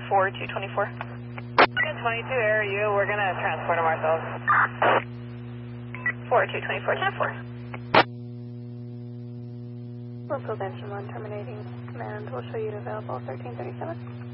4224. 22 Air, we're going to transport them ourselves. 4224, 10-4. Local Benson 1 terminating. Command will show you available 1337.